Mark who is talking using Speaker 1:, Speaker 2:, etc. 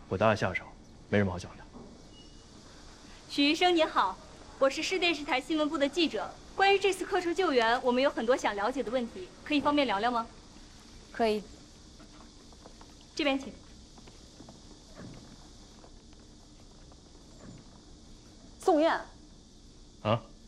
Speaker 1: 我当下下手，没什么好讲的。
Speaker 2: 许医生您好，我是市电视台新闻部的记者。关于这次客车救援，我们有很多想了解的问题，可以方便聊聊吗？
Speaker 3: 可以。
Speaker 2: 这边请。
Speaker 3: 宋燕。
Speaker 1: 啊。